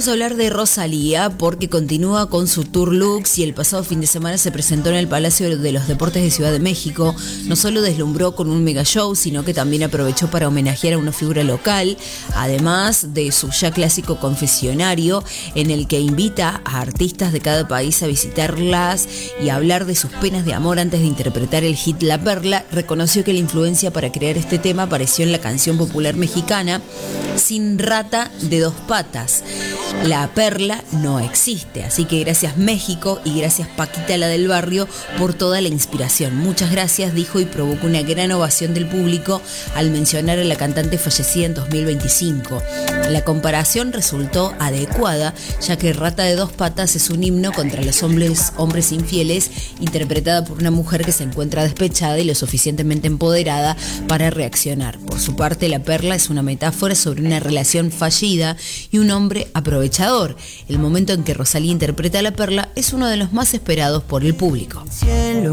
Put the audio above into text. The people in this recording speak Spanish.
Vamos a hablar de Rosalía porque continúa con su tour Lux y el pasado fin de semana se presentó en el Palacio de los Deportes de Ciudad de México. No solo deslumbró con un mega show, sino que también aprovechó para homenajear a una figura local, además de su ya clásico confesionario en el que invita a artistas de cada país a visitarlas y a hablar de sus penas de amor antes de interpretar el hit La Perla. Reconoció que la influencia para crear este tema apareció en la canción popular mexicana Sin rata de dos patas. La Perla no existe, así que gracias México y gracias Paquita la del barrio por toda la inspiración. Muchas gracias, dijo, y provocó una gran ovación del público al mencionar a la cantante fallecida en 2025. La comparación resultó adecuada, ya que Rata de dos patas es un himno contra los hombres infieles, interpretada por una mujer que se encuentra despechada y lo suficientemente empoderada para reaccionar. Por su parte, La Perla es una metáfora sobre una relación fallida y un hombre aprovechador. El momento en que Rosalía interpreta a La Perla es uno de los más esperados por el público.